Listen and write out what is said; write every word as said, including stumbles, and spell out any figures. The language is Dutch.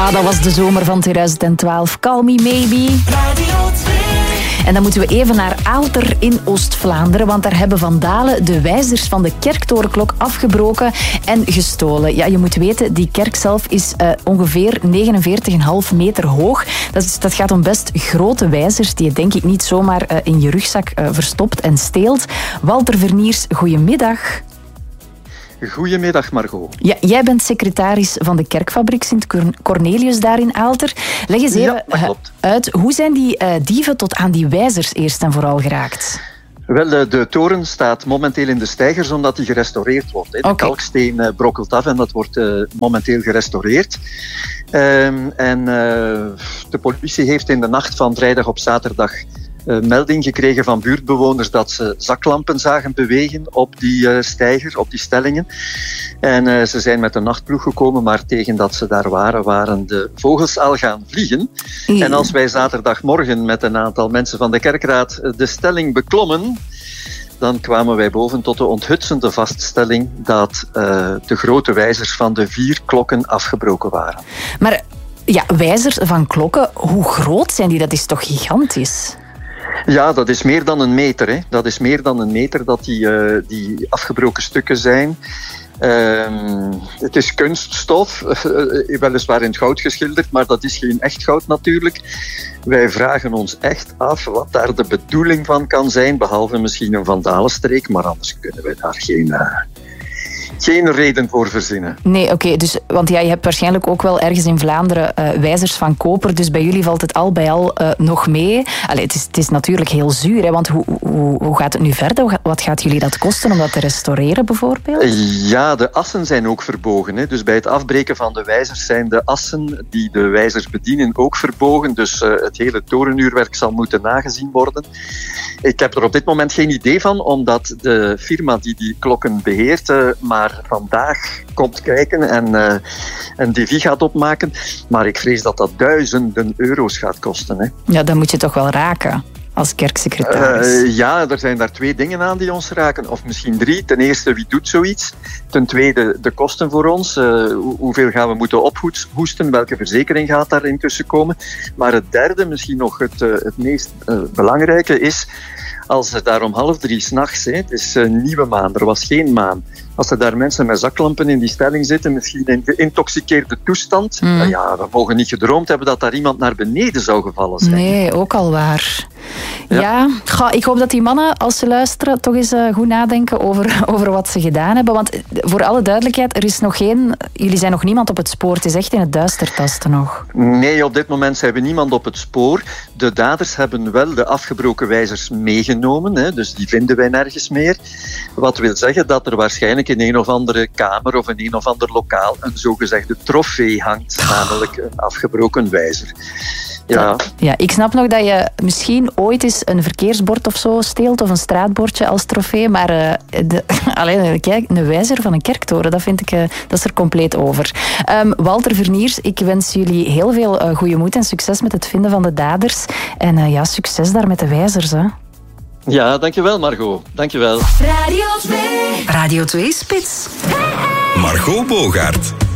Ah, dat was de zomer van twintig twaalf. Call Me Maybe. Radio twee. En dan moeten we even naar Aalter in Oost-Vlaanderen, want daar hebben vandalen de wijzers van de kerktorenklok afgebroken en gestolen. Ja, je moet weten, die kerk zelf is uh, ongeveer negenenveertig komma vijf meter hoog. Dat, is, dat gaat om best grote wijzers die je denk ik niet zomaar uh, in je rugzak uh, verstopt en steelt. Walter Verniers, goedemiddag. Goedemiddag, Margot. Ja, jij bent secretaris van de kerkfabriek Sint Cornelius daar in Aalter. Leg eens even ja, uit, hoe zijn die uh, dieven tot aan die wijzers eerst en vooral geraakt? Wel, de toren staat momenteel in de steigers omdat die gerestaureerd wordt. Hè. De okay. kalksteen uh, brokkelt af en dat wordt uh, momenteel gerestaureerd. Um, en uh, de politie heeft in de nacht van vrijdag op zaterdag Uh, melding gekregen van buurtbewoners dat ze zaklampen zagen bewegen op die uh, steiger, op die stellingen. En uh, ze zijn met een nachtploeg gekomen, maar tegen dat ze daar waren, waren de vogels al gaan vliegen. Mm. En als wij zaterdagmorgen met een aantal mensen van de kerkraad de stelling beklommen, dan kwamen wij boven tot de onthutsende vaststelling dat uh, de grote wijzers van de vier klokken afgebroken waren. Maar ja, wijzers van klokken, hoe groot zijn die? Dat is toch gigantisch? Ja, dat is meer dan een meter. Hè. Dat is meer dan een meter dat die, uh, die afgebroken stukken zijn. Uh, het is kunststof, uh, weliswaar in het goud geschilderd, maar dat is geen echt goud natuurlijk. Wij vragen ons echt af wat daar de bedoeling van kan zijn, behalve misschien een vandalenstreek, maar anders kunnen wij daar geen... Uh, Geen reden voor verzinnen. Nee, oké. Okay, dus, want ja, je hebt waarschijnlijk ook wel ergens in Vlaanderen uh, wijzers van koper. Dus bij jullie valt het al bij al uh, nog mee. Allee, het, is, het is natuurlijk heel zuur, hè, want hoe, hoe, hoe gaat het nu verder? Wat gaat jullie dat kosten om dat te restaureren bijvoorbeeld? Ja, de assen zijn ook verbogen. Hè. Dus bij het afbreken van de wijzers zijn de assen die de wijzers bedienen ook verbogen. Dus uh, het hele torenuurwerk zal moeten nagezien worden. Ik heb er op dit moment geen idee van, omdat de firma die die klokken beheert, uh, maar vandaag komt kijken en, uh, en die vie gaat opmaken. Maar ik vrees dat dat duizenden euro's gaat kosten. Hè. Ja, dan moet je toch wel raken als kerksecretaris. Uh, ja, er zijn daar twee dingen aan die ons raken. Of misschien drie. Ten eerste, wie doet zoiets? Ten tweede, de kosten voor ons. Uh, hoeveel gaan we moeten ophoesten? Welke verzekering gaat daar intussen komen? Maar het derde, misschien nog het, uh, het meest uh, belangrijke, is... Als ze daar om half drie 's nachts, het is een nieuwe maan, er was geen maan. Als er daar mensen met zaklampen in die stelling zitten, misschien in geïntoxiceerde toestand, mm. nou ja, we mogen niet gedroomd hebben dat daar iemand naar beneden zou gevallen zijn. Nee, ook al waar. Ja, ja ga, ik hoop dat die mannen, als ze luisteren, toch eens uh, goed nadenken over, over wat ze gedaan hebben. Want voor alle duidelijkheid, er is nog geen... Jullie zijn nog niemand op het spoor. Het is echt in het duister tasten nog. Nee, op dit moment zijn we niemand op het spoor. De daders hebben wel de afgebroken wijzers meegenomen, hè, dus die vinden wij nergens meer. Wat wil zeggen dat er waarschijnlijk in een of andere kamer of in een of ander lokaal een zogezegde trofee hangt, namelijk een afgebroken wijzer. Ja. ja, ik snap nog dat je misschien ooit eens een verkeersbord of zo steelt, of een straatbordje als trofee, maar uh, de, alleen, kijk, een wijzer van een kerktoren, dat vind ik, uh, dat is er compleet over. Um, Walter Verniers, ik wens jullie heel veel uh, goede moed en succes met het vinden van de daders. En uh, ja, succes daar met de wijzers, hè. Ja, dankjewel Margot. Dankjewel. Radio twee. Radio twee Spits. Margot Bogaert.